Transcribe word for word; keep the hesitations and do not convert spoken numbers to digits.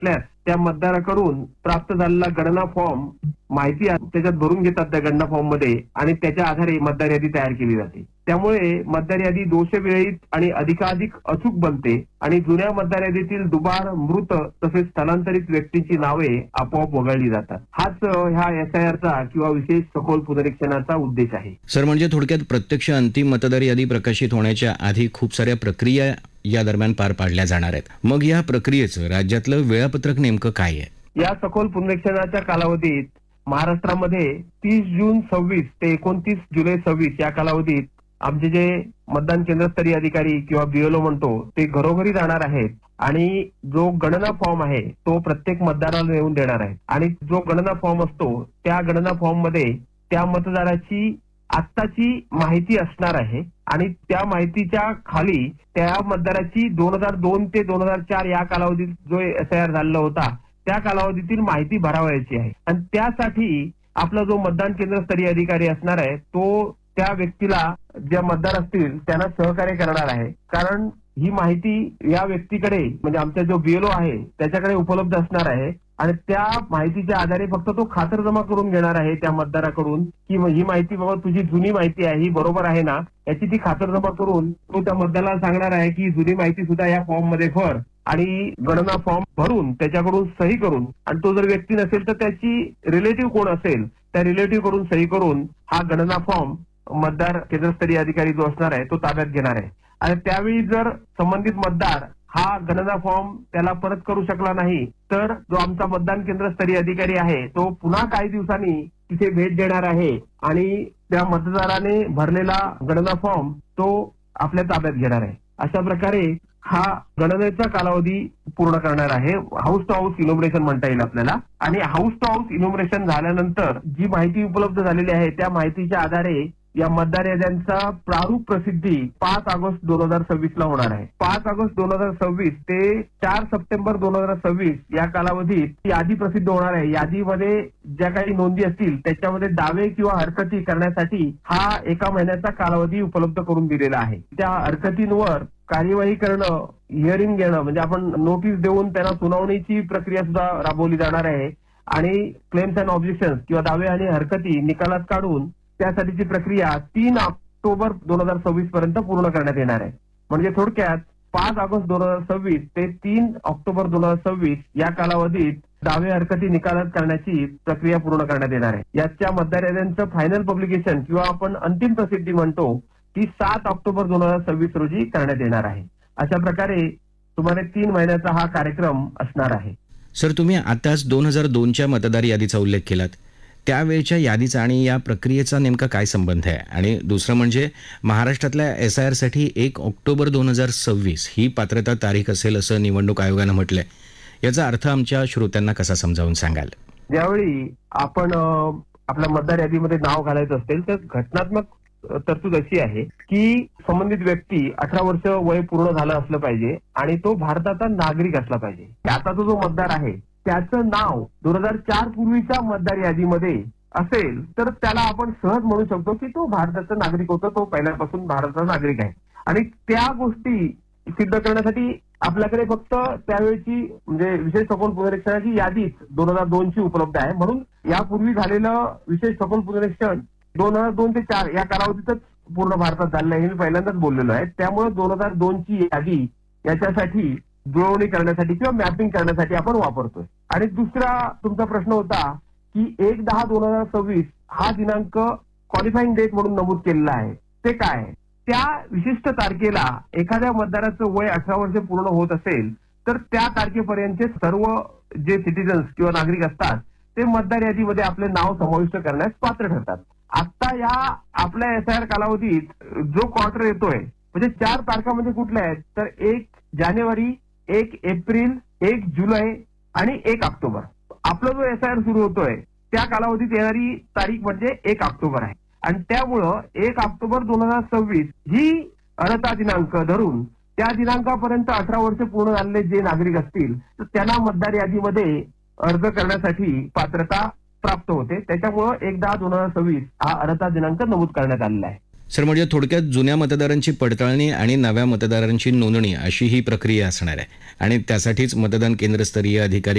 असल्यास त्या मतदाराकडून प्राप्त झालेला गणना फॉर्म माहिती त्याच्यात भरून घेतात त्या गणना फॉर्म मध्ये आणि त्याच्या आधारे मतदार यादी तयार केली जाते. त्यामुळे मतदार यादी दोषविरहित आणि अधिकाधिक अचूक बनते आणि जुन्या मतदार यादीतील दुबार, मृत तसेच स्थलांतरित व्यक्तींची नावे आपोआप वगळली जातात. हाच ह्या एस आय आरचा किंवा विशेष सखोल पुनरीक्षणाचा उद्देश आहे. सर, म्हणजे थोडक्यात प्रत्यक्ष अंतिम मतदार यादी प्रकाशित होण्याच्या आधी खूप साऱ्या प्रक्रिया या दरम्यान पार पाडल्या जाणार आहेत. मग या प्रक्रियेचं राज्यातलं वेळापत्रक नेमकं काय आहे? या सखोल पुनरीक्षणाच्या कालावधीत महाराष्ट्रामध्ये तीस जून सव्वीस ते एकोणतीस जुलै सव्वीस या कालावधीत आमचे जे मतदान केंद्रस्तरीय अधिकारी किंवा बीएलओ म्हणतो ते घरोघरी जाणार आहेत आणि जो गणना फॉर्म आहे तो प्रत्येक मतदाराला नेऊन देणार आहे आणि जो गणना फॉर्म असतो त्या गणना फॉर्म मध्ये त्या मतदाराची आत्ताची माहिती असणार आहे आणि त्या माहितीच्या खाली त्या मतदाराची दोन हजार दोन ते दोन हजार चार या कालावधीत जो एस आय आर झालेला होता त्या कालावधीतील माहिती भरावयाची आहे आणि त्यासाठी आपला जो मतदान केंद्रस्तरीय अधिकारी असणार आहे तो त्या व्यक्तीला ज्या मतदार असतील त्यांना सहकार्य करणार आहे. कारण ही माहिती या व्यक्तीकडे म्हणजे आमचा जो बीएलओ आहे त्याच्याकडे उपलब्ध असणार आहे आणि त्या माहितीच्या आधारे फक्त तो खातरजमा करून घेणार आहे त्या मतदाराकडून की ही माहिती बाबा तुझी जुनी माहिती आहे ही बरोबर आहे ना, याची ती खातरजमा करून तो त्या मतदाराला सांगणार आहे की जुनी माहिती सुद्धा या फॉर्म मध्ये भर आणि गणना फॉर्म भरून त्याच्याकडून सही करून आणि तो जर व्यक्ती नसेल तर त्याची रिलेटिव्ह कोण असेल त्या रिलेटिव्ह कडून सही करून हा गणना फॉर्म मतदार केंद्रस्तरीय अधिकारी जो असणार आहे तो ताब्यात घेणार आहे आणि त्यावेळी जर संबंधित मतदार हा गणना फॉर्म त्याला परत करू शकला नाही तर जो आमचा मतदान केंद्रस्तरीय अधिकारी आहे तो पुन्हा काही दिवसांनी तिथे भेट देणार आहे आणि त्या मतदाराने भरलेला गणना फॉर्म तो आपल्या ताब्यात घेणार आहे. अशा प्रकारे हा गणनेचा कालावधी पूर्ण करणार आहे. हाऊस टू हाऊस इनोमरेशन म्हणता येईल आपल्याला आणि हाऊस टू हाऊस इनोमरेशन झाल्यानंतर जी माहिती उपलब्ध झालेली आहे त्या माहितीच्या आधारे या मतदार याद्यांचा प्रारूप प्रसिद्धी पाच ऑगस्ट दोन हजार सव्वीस ला होणार आहे. पाच ऑगस्ट दोन हजार सव्वीस ते चार सप्टेंबर दोन हजार सव्वीस या कालावधीत यादी प्रसिद्ध होणार आहे. यादीमध्ये ज्या काही नोंदी असतील त्याच्यामध्ये दावे किंवा हरकती करण्यासाठी हा एका महिन्याचा कालावधी उपलब्ध करून दिलेला आहे. त्या हरकतींवर कार्यवाही करणं, हिअरिंग घेणं म्हणजे आपण नोटीस देऊन त्यांना सुनावणीची प्रक्रिया सुद्धा राबवली जाणार आहे आणि क्लेम्स अँड ऑब्जेक्शन किंवा दावे आणि हरकती निकालात काढून त्यासाठीची प्रक्रिया तीन ऑक्टोबर दोन हजार सव्वीस पर्यंत पूर्ण करण्यात येणार आहे. म्हणजे थोडक्यात पाच ऑगस्ट दोन हजार सव्वीस ते तीन ऑक्टोबर दोन हजार सव्वीस या कालावधीत दावे हरकती निकालात करण्याची प्रक्रिया पूर्ण करण्यात येणार आहे. याच्या मतदार याद्यांचं फायनल पब्लिकेशन किंवा आपण अंतिम प्रसिद्धी म्हणतो ती सात ऑक्टोबर दोन हजार सव्वीस रोजी करण्यात येणार आहे. अशा प्रकारे सुमारे तीन महिन्याचा हा कार्यक्रम असणार आहे. सर, तुम्ही आताच दोन हजार दोनच्या मतदार यादीचा उल्लेख केलात. त्यावेळच्या यादीचा आणि या प्रक्रियेचा नेमका काय संबंध आहे? आणि दुसरं म्हणजे महाराष्ट्रातल्या एस आय आरसाठी एक ऑक्टोबर दोन हजार सव्वीस ही पात्रता तारीख असेल असं निवडणूक आयोगानं म्हटलंय. याचा अर्थ आमच्या श्रोत्यांना कसा समजावून सांगाल? ज्यावेळी आपण आपल्या मतदार यादीमध्ये नाव घालायचं असेल तर घटनात्मक तरतूद अशी आहे की संबंधित व्यक्ती अठरा वर्ष वय पूर्ण झालं असलं पाहिजे आणि तो भारताचा नागरिक असला पाहिजे. आताचा जो मतदार आहे त्याचं नाव दोन हजार चार पूर्वीच्या मतदार यादीमध्ये असेल तर त्याला आपण सहज म्हणू शकतो की तो भारताचा नागरिक होता, तो पहिल्यापासून भारताचा नागरिक आहे. आणि त्या गोष्टी सिद्ध करण्यासाठी आपल्याकडे फक्त त्यावेळची म्हणजे विशेष सखोल पुनरीक्षणाची यादीच दोन हजार दोन ची उपलब्ध आहे. म्हणून यापूर्वी झालेलं विशेष सखोल पुनरीक्षण दोन हजार दोन ते चार या कालावधीतच पूर्ण भारतात झालेलं आहे हे मी पहिल्यांदाच बोललेलो आहे. त्यामुळे दोन हजार दोन ची यादी याच्यासाठी जुळवणी करण्यासाठी किंवा मॅपिंग करण्यासाठी आपण वापरतोय. आणि दुसरा तुमचा प्रश्न होता की एक दहा दोन हजार सव्वीस हा दिनांक क्वालिफाईंग डेट म्हणून नमूद केलेला आहे. ते काय? त्या विशिष्ट तारखेला एखाद्या मतदाराचं वय अठरा वर्ष पूर्ण होत असेल तर त्या तारखेपर्यंतचे सर्व जे सिटीजन्स किंवा नागरिक असतात ते मतदार यादीमध्ये आपले नाव समाविष्ट करण्यास पात्र ठरतात. आता या आपल्या एस आय आर कालावधीत जो क्वार्टर येतोय म्हणजे चार तारखा म्हणजे कुठल्या आहेत तर एक जानेवारी, एक एप्रिल, एक जुलै आणि एक ऑक्टोबर. आपला जो एस आय आर सुरू होतोय त्या कालावधीत येणारी तारीख म्हणजे एक ऑक्टोबर आहे आणि त्यामुळं एक ऑक्टोबर दोन हजार सव्वीस ही अर्हता दिनांक धरून त्या दिनांकापर्यंत अठरा वर्ष पूर्ण झालेले जे नागरिक असतील तर त्यांना मतदार यादीमध्ये अर्ज करण्यासाठी पात्रता प्राप्त होते. त्याच्यामुळं एक दहा दोन हजार सव्वीस हा अर्हता दिनांक नमूद करण्यात आलेला आहे. सर, म्हणजे थोडक्यात जुन्या मतदारांची पडताळणी आणि नव्या मतदारांची नोंदणी अशी ही प्रक्रिया असणार आहे आणि त्यासाठीच मतदान केंद्रस्तरीय अधिकारी